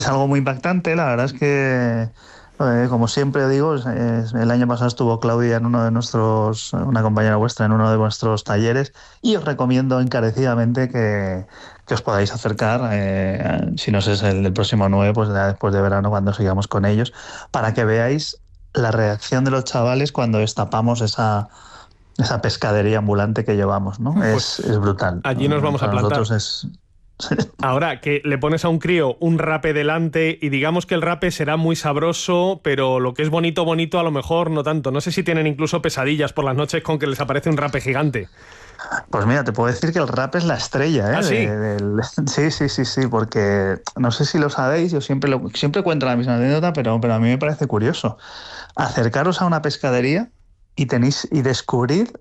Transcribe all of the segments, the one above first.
algo muy impactante. La verdad es que, como siempre digo, el año pasado estuvo Claudia en uno de nuestros, una compañera vuestra en uno de vuestros talleres, y os recomiendo encarecidamente que os podáis acercar, si no es el del próximo 9, pues ya después de verano, cuando sigamos con ellos, para que veáis la reacción de los chavales cuando destapamos esa pescadería ambulante que llevamos, ¿no? Es Pues brutal. allí nos vamos a Para nosotros plantar. es... Ahora, que le pones a un crío un rape delante y digamos que el rape será muy sabroso, pero lo que es bonito, bonito, a lo mejor no tanto. No sé si tienen incluso pesadillas por las noches con que les aparece un rape gigante. Pues mira, te puedo decir que el rap es la estrella, Ah, ¿eh? sí. Sí, sí, sí, sí, porque no sé si lo sabéis, yo siempre cuento la misma anécdota, pero a mí me parece curioso. Acercaros a una pescadería y descubrir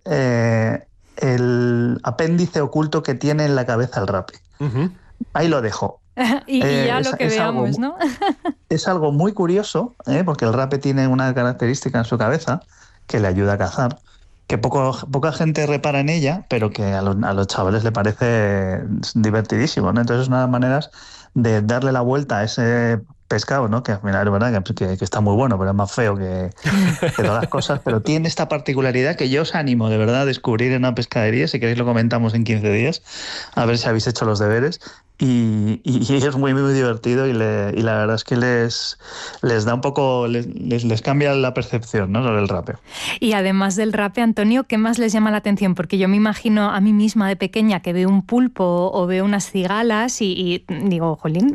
el apéndice oculto que tiene en la cabeza el rape. Ujú. Ahí lo dejo. Y ya lo que Es algo, veamos, ¿no? es algo muy curioso, porque el rape tiene una característica en su cabeza que le ayuda a cazar, que poca gente repara en ella, pero que a los chavales le parece divertidísimo, ¿no? Entonces es una de las maneras de darle la vuelta a ese pescado, ¿no? Que al final es verdad que está muy bueno, pero es más feo que todas las cosas, pero tiene esta particularidad que yo os animo de verdad a descubrir en una pescadería. Si queréis lo comentamos en 15 días, a ver si habéis hecho los deberes. Y es muy, muy divertido, y la verdad es que les da un poco, les cambia la percepción, ¿no?, sobre el rapeo. Y además del rape, Antonio, ¿qué más les llama la atención? Porque yo me imagino a mí misma de pequeña que veo un pulpo o veo unas cigalas y digo, jolín.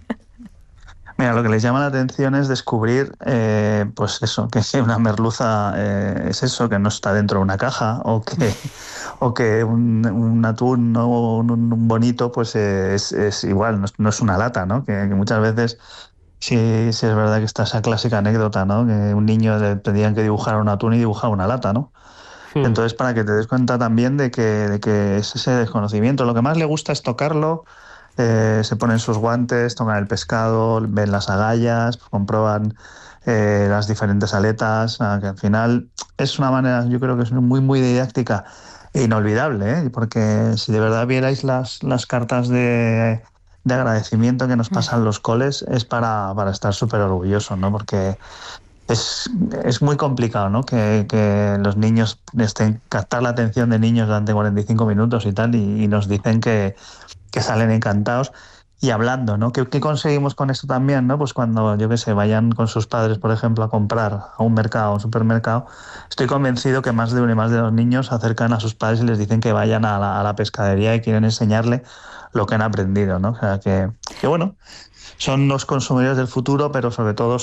Mira, lo que les llama la atención es descubrir, pues eso, que si una merluza es eso, que no está dentro de una caja, o que un atún, ¿no?, o un bonito, pues es igual, no es una lata, ¿no? Que muchas veces sí, sí es verdad que está esa clásica anécdota, ¿no? Que un niño le pedían que dibujara un atún y dibujaba una lata, ¿no? Hmm. Entonces, para que te des cuenta también de que es ese desconocimiento. Lo que más le gusta es tocarlo, se ponen sus guantes, tocan el pescado, ven las agallas, comprueban las diferentes aletas, que al final es una manera, yo creo que es muy, muy didáctica e inolvidable, ¿eh? Porque si de verdad vierais las cartas de agradecimiento que nos pasan los coles, es para estar súper orgullosos, ¿no? Porque es, es muy complicado, ¿no? Que los niños captar la atención de niños durante 45 minutos y tal, y nos dicen que salen encantados y hablando, ¿no? ¿Qué conseguimos con esto también, ¿no? Pues cuando, yo qué sé, vayan con sus padres, por ejemplo, a comprar a un mercado, a un supermercado, estoy convencido que más de uno y más de dos niños se acercan a sus padres y les dicen que vayan a la pescadería y quieren enseñarle lo que han aprendido, ¿no? O sea, que bueno, son los consumidores del futuro, pero sobre todo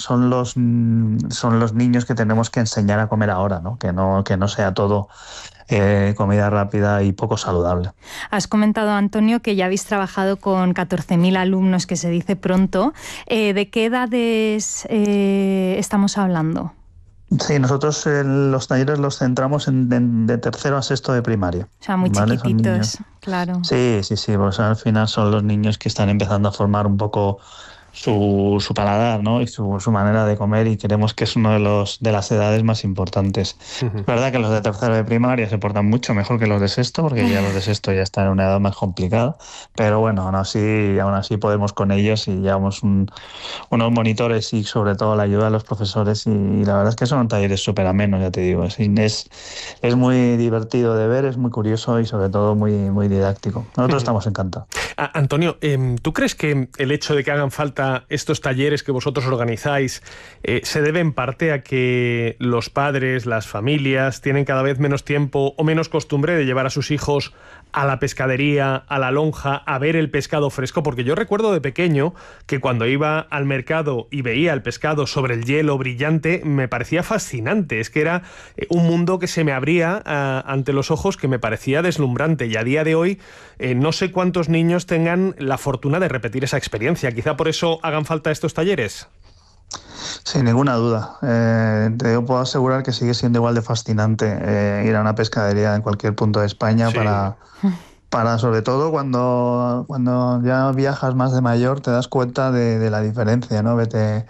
son los niños que tenemos que enseñar a comer ahora, ¿no? Que no sea todo comida rápida y poco saludable. Has comentado, Antonio, que ya habéis trabajado con 14.000 alumnos, que se dice pronto. ¿De qué edades estamos hablando? Sí, nosotros los talleres los centramos de tercero a sexto de primaria, O sea, muy ¿vale? Son niños. chiquititos, claro. Sí, sí, sí, pues al final son los niños que están empezando a formar un poco su paladar, ¿no? Y su manera de comer, y creemos que es uno de las edades más importantes. Es verdad que los de tercero de primaria se portan mucho mejor que los de sexto, porque ya los de sexto ya están en una edad más complicada, pero bueno, aún así podemos con ellos, y llevamos unos monitores y sobre todo la ayuda de los profesores, y la verdad es que son talleres súper amenos, ya te digo. Es muy divertido de ver, es muy curioso y sobre todo muy, muy didáctico. Nosotros estamos encantados. Antonio, ¿tú crees que el hecho de que hagan falta estos talleres que vosotros organizáis se debe en parte a que los padres, las familias, tienen cada vez menos tiempo o menos costumbre de llevar a sus hijos a la pescadería, a la lonja, a ver el pescado fresco? Porque yo recuerdo de pequeño que cuando iba al mercado y veía el pescado sobre el hielo brillante, me parecía fascinante. Es que era un mundo que se me abría ante los ojos, que me parecía deslumbrante, y a día de hoy no sé cuántos niños tengan la fortuna de repetir esa experiencia. Quizá por eso hagan falta estos talleres. Sin ninguna duda. Te puedo asegurar que sigue siendo igual de fascinante ir a una pescadería en cualquier punto de España, Sí. para sobre todo cuando ya viajas más de mayor, te das cuenta de la diferencia, ¿no? Vete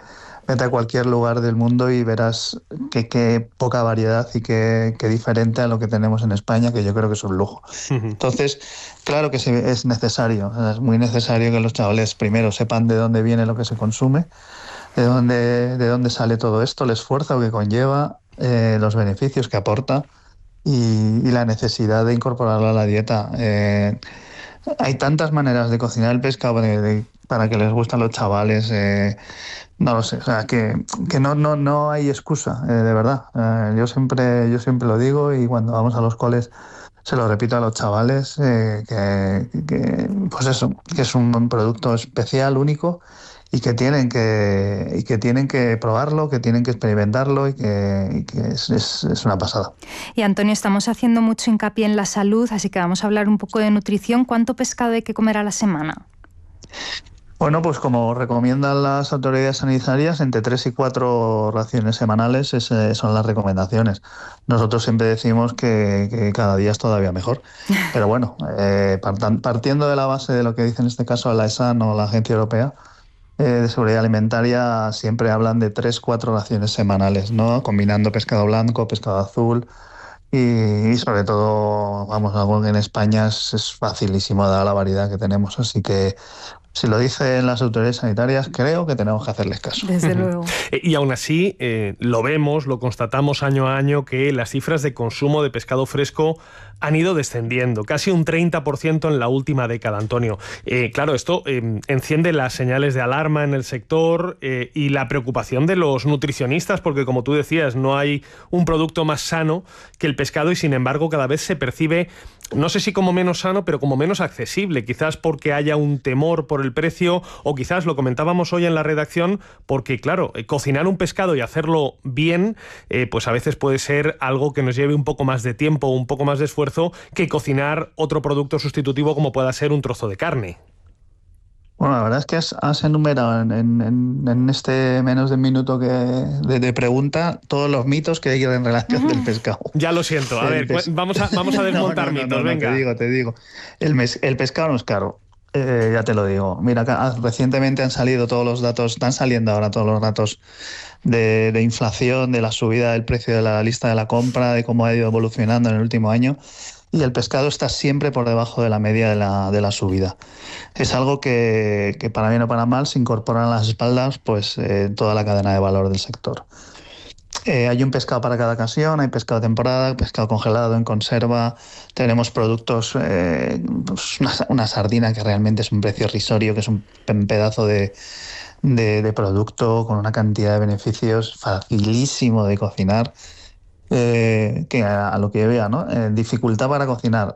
Vete a cualquier lugar del mundo y verás qué poca variedad y qué diferente a lo que tenemos en España, que yo creo que es un lujo. Entonces, claro que es necesario, es muy necesario que los chavales primero sepan de dónde viene lo que se consume, de dónde sale todo esto, el esfuerzo que conlleva, los beneficios que aporta y la necesidad de incorporarlo a la dieta. Hay tantas maneras de cocinar el pescado para que les gusten los chavales. No lo sé, o sea, que no hay excusa, de verdad. Yo siempre lo digo y cuando vamos a los coles se lo repito a los chavales, pues eso, que es un producto especial, único, y que tienen que probarlo, que tienen que experimentarlo y que es una pasada. Y Antonio, estamos haciendo mucho hincapié en la salud, así que vamos a hablar un poco de nutrición. ¿Cuánto pescado hay que comer a la semana? Bueno, pues como recomiendan las autoridades sanitarias, entre 3 y 4 raciones semanales son las recomendaciones. Nosotros siempre decimos que cada día es todavía mejor. Pero bueno, partiendo de la base de lo que dice en este caso la ESAN o la Agencia Europea de Seguridad Alimentaria, siempre hablan de 3-4 raciones semanales, ¿no? Combinando pescado blanco, pescado azul y sobre todo, vamos, algo que en España es facilísimo dada la variedad que tenemos. Así que si lo dicen las autoridades sanitarias, creo que tenemos que hacerles caso. Desde luego. Y aún así, lo vemos, lo constatamos año a año, que las cifras de consumo de pescado fresco han ido descendiendo, casi un 30% en la última década, Antonio. Claro, esto enciende las señales de alarma en el sector y la preocupación de los nutricionistas, porque como tú decías, no hay un producto más sano que el pescado y sin embargo cada vez se percibe, no sé si como menos sano, pero como menos accesible, quizás porque haya un temor por el precio o quizás, lo comentábamos hoy en la redacción, porque claro, cocinar un pescado y hacerlo bien, pues a veces puede ser algo que nos lleve un poco más de tiempo, un poco más de esfuerzo que cocinar otro producto sustitutivo como pueda ser un trozo de carne. Bueno, la verdad es que has enumerado en este menos de un minuto de pregunta todos los mitos que hay en relación del pescado. Ya lo siento. A ver, vamos a desmontar mitos, venga. Te digo. El pescado no es caro. Ya te lo digo. Mira, recientemente han salido todos los datos, están saliendo ahora todos los datos de inflación, de la subida del precio de la lista de la compra, de cómo ha ido evolucionando en el último año. Y el pescado está siempre por debajo de la media de la subida. Es algo que para bien o para mal se incorpora a las espaldas pues toda la cadena de valor del sector. Hay un pescado para cada ocasión, hay pescado de temporada, pescado congelado, en conserva, tenemos productos, pues una sardina que realmente es un precio irrisorio, que es un pedazo de producto con una cantidad de beneficios, facilísimo de cocinar, que a lo que vea, ¿no? Dificultad para cocinar.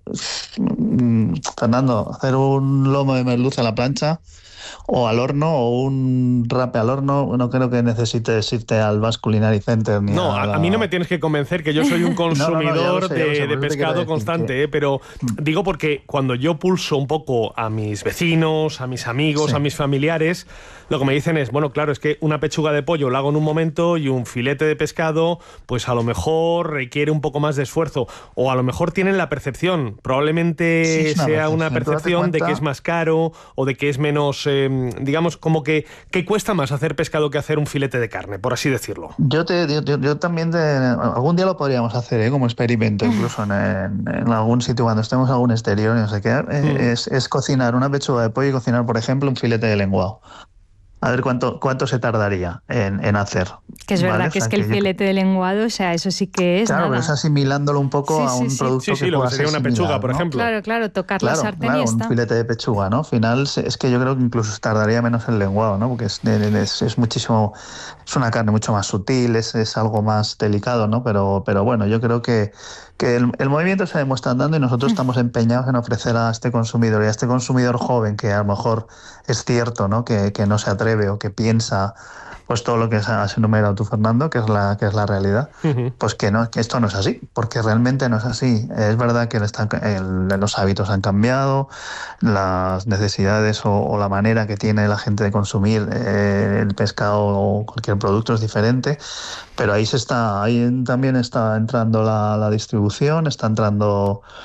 Fernando, hacer un lomo de merluza a la plancha o al horno o un rape al horno, no creo que necesites irte al Basque Culinary Center. A mí no me tienes que convencer, que yo soy un consumidor de pescado constante, pero digo porque cuando yo pulso un poco a mis vecinos, a mis amigos, a mis familiares, lo que me dicen es, bueno, claro, es que una pechuga de pollo la hago en un momento y un filete de pescado, pues a lo mejor requiere un poco más de esfuerzo, o a lo mejor tienen la percepción, probablemente sea una percepción de que es más caro o de que es menos, digamos, como que cuesta más hacer pescado que hacer un filete de carne, por así decirlo. Yo también, algún día lo podríamos hacer, como experimento, incluso en algún sitio, cuando estemos en algún exterior, no sé qué, es cocinar una pechuga de pollo y cocinar, por ejemplo, un filete de lenguado. A ver cuánto se tardaría en hacer. Que es verdad, ¿vale? Que es que el filete de lenguado, o sea, eso sí que es claro, nada. Pero es asimilándolo un poco a un producto que lo pueda que sería ser una similar, pechuga, por ¿no? ejemplo. Claro, tocar la sartén y está. Un filete de pechuga, ¿no? Al final es que yo creo que incluso tardaría menos el lenguado, ¿no? Porque es muchísimo, es una carne mucho más sutil, es algo más delicado, ¿no? Pero bueno, yo creo que el movimiento se demuestra andando y nosotros estamos empeñados en ofrecer a este consumidor y a este consumidor joven que a lo mejor es cierto, ¿no? Que no se atreve o que piensa pues todo lo que has enumerado tú, Fernando, que es la realidad, pues que esto no es así, porque realmente no es así. Es verdad que los hábitos han cambiado, las necesidades o la manera que tiene la gente de consumir el pescado o cualquier producto es diferente, pero ahí también está entrando la distribución, está entrando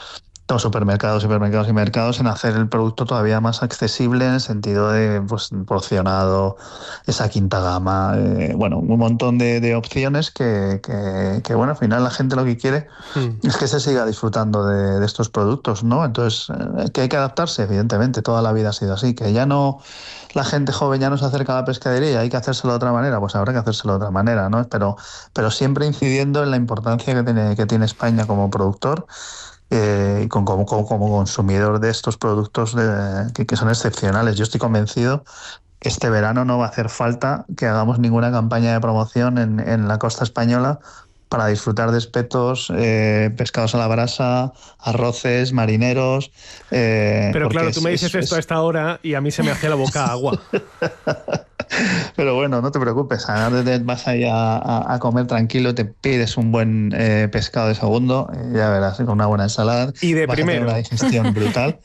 todos supermercados y mercados en hacer el producto todavía más accesible en el sentido de pues, porcionado, esa quinta gama, bueno, un montón de opciones que, bueno, al final la gente lo que quiere es que se siga disfrutando de estos productos, ¿no? Entonces, que hay que adaptarse, evidentemente, toda la vida ha sido así, que ya no, la gente joven ya no se acerca a la pescadería, hay que hacérselo de otra manera, pues habrá que hacérselo de otra manera, ¿no? Pero siempre incidiendo en la importancia que tiene España como productor, y como consumidor de estos productos que son excepcionales. Yo estoy convencido que este verano no va a hacer falta que hagamos ninguna campaña de promoción en la costa española para disfrutar de espetos, pescados a la brasa, arroces, marineros. Pero claro, tú me dices esto a esta hora y a mí se me hace la boca agua. Pero bueno, no te preocupes, ahora vas ahí a comer tranquilo, te pides un buen pescado de segundo, ya verás, con una buena ensalada. Y de vas primero. A tener una digestión brutal.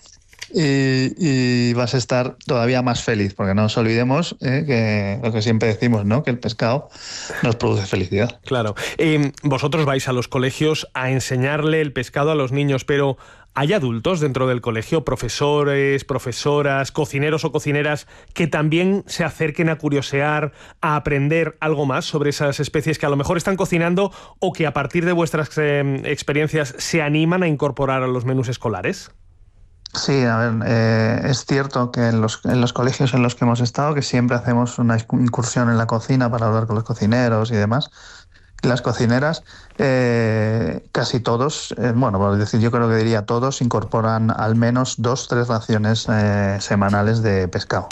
Y vas a estar todavía más feliz, porque no nos olvidemos que lo que siempre decimos, ¿no? Que el pescado nos produce felicidad. Claro. Vosotros vais a los colegios a enseñarle el pescado a los niños, pero ¿hay adultos dentro del colegio, profesores, profesoras, cocineros o cocineras, que también se acerquen a curiosear, a aprender algo más sobre esas especies que a lo mejor están cocinando o que a partir de vuestras experiencias se animan a incorporar a los menús escolares? Sí, a ver, es cierto que en los colegios en los que hemos estado, que siempre hacemos una incursión en la cocina para hablar con los cocineros y demás, las cocineras, casi todos, bueno, por decir, yo creo que diría todos, incorporan al menos 2-3 raciones semanales de pescado.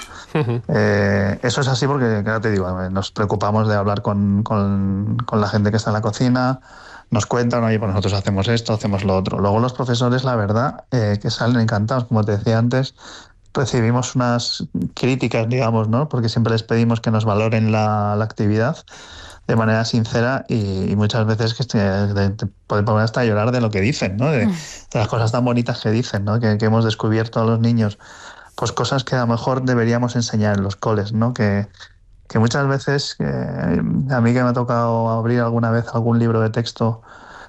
Eso es así porque, claro, te digo, nos preocupamos de hablar con la gente que está en la cocina. Nos cuentan, oye, pues nosotros hacemos esto, hacemos lo otro. Luego los profesores, la verdad, que salen encantados, como te decía antes, recibimos unas críticas, digamos, ¿no? Porque siempre les pedimos que nos valoren la actividad de manera sincera y muchas veces que te puede poner hasta a llorar de lo que dicen, ¿no? De las cosas tan bonitas que dicen, ¿no? Que hemos descubierto a los niños, pues cosas que a lo mejor deberíamos enseñar en los coles, ¿no? Que muchas veces, a mí que me ha tocado abrir alguna vez algún libro de texto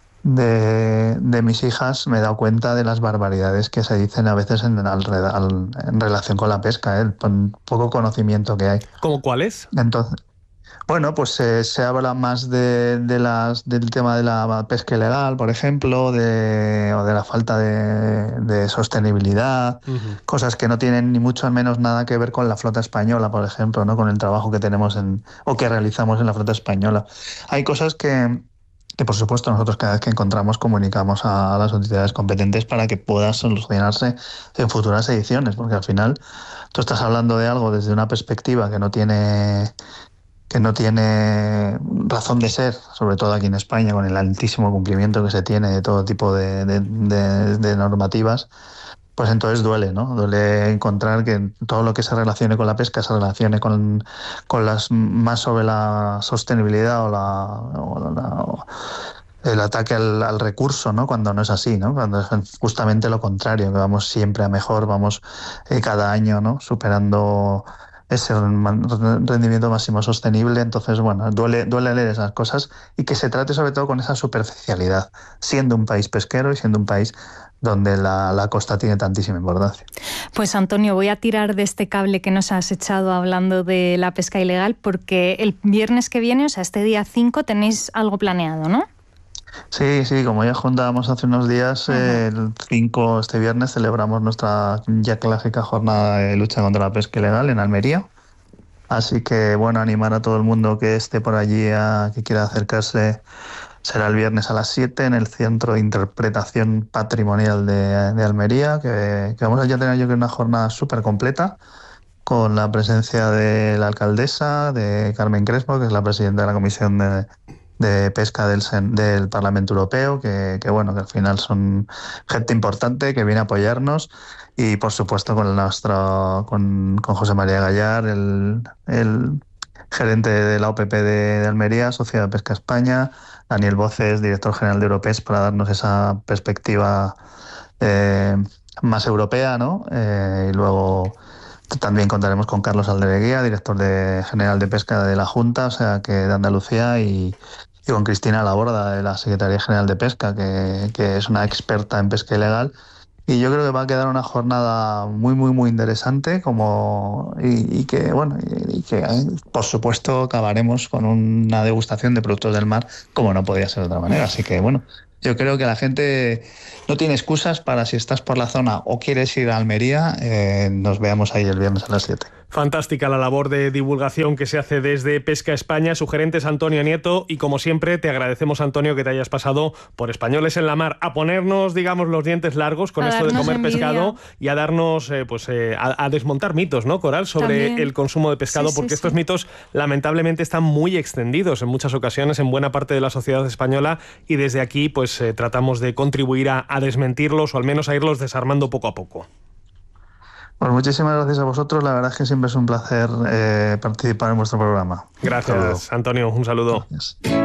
de mis hijas, me he dado cuenta de las barbaridades que se dicen a veces en relación con la pesca, el poco conocimiento que hay. ¿Cómo cuáles? Entonces, bueno, pues se habla más del tema de la pesca ilegal, por ejemplo, o de la falta de sostenibilidad, cosas que no tienen ni mucho menos nada que ver con la flota española, por ejemplo, ¿no? Con el trabajo que tenemos o que realizamos en la flota española. Hay cosas que por supuesto nosotros cada vez que encontramos comunicamos a las autoridades competentes para que pueda solucionarse en futuras ediciones, porque al final tú estás hablando de algo desde una perspectiva que no tiene razón de ser, sobre todo aquí en España, con el altísimo cumplimiento que se tiene de todo tipo de normativas, pues entonces duele, ¿no? Duele encontrar que todo lo que se relacione con la pesca se relacione con las más sobre la sostenibilidad o el ataque al recurso, ¿no? Cuando no es así, ¿no? Cuando es justamente lo contrario, que vamos siempre a mejor, vamos cada año, ¿no? Superando ese rendimiento máximo sostenible. Entonces, bueno, duele leer esas cosas y que se trate sobre todo con esa superficialidad, siendo un país pesquero y siendo un país donde la costa tiene tantísima importancia. Pues Antonio, voy a tirar de este cable que nos has echado hablando de la pesca ilegal, porque el viernes que viene, o sea, este día 5, tenéis algo planeado, ¿no? Sí, como ya juntábamos hace unos días, el 5, este viernes, celebramos nuestra ya clásica jornada de lucha contra la pesca ilegal en Almería. Así que, bueno, animar a todo el mundo que esté por allí, que quiera acercarse. Será el viernes a las 7 en el Centro de Interpretación Patrimonial de Almería, que vamos a ya tener yo creo una jornada súper completa, con la presencia de la alcaldesa, de Carmen Crespo, que es la presidenta de la Comisión de Pesca del Parlamento Europeo, que bueno, que al final son gente importante que viene a apoyarnos, y por supuesto con José María Gallar, el gerente de la OPP de Almería, Sociedad de Pesca España, Daniel Voces, director general de Europes, para darnos esa perspectiva más europea, ¿no? Y luego también contaremos con Carlos Aldereguía, director general de Pesca de la Junta, o sea, que de Andalucía, y con Cristina Laborda, de la Secretaría General de Pesca, que es una experta en pesca ilegal Y yo creo que va a quedar una jornada muy, muy, muy interesante y que, bueno, y que por supuesto acabaremos con una degustación de productos del mar, como no podía ser de otra manera. Así que, bueno, yo creo que la gente no tiene excusas para, si estás por la zona o quieres ir a Almería, nos veamos ahí el viernes a las 7. Fantástica la labor de divulgación que se hace desde Pesca España. Su gerente es Antonio Nieto y, como siempre, te agradecemos, Antonio, que te hayas pasado por Españoles en la Mar a ponernos, digamos, los dientes largos con esto de comer pescado y a darnos, a desmontar mitos, ¿no, Coral?, sobre también el consumo de pescado, porque estos mitos lamentablemente están muy extendidos en muchas ocasiones en buena parte de la sociedad española, y desde aquí pues tratamos de contribuir a desmentirlos, o al menos a irlos desarmando poco a poco. Pues muchísimas gracias a vosotros. La verdad es que siempre es un placer participar en vuestro programa. Gracias, Antonio. Un saludo. Gracias.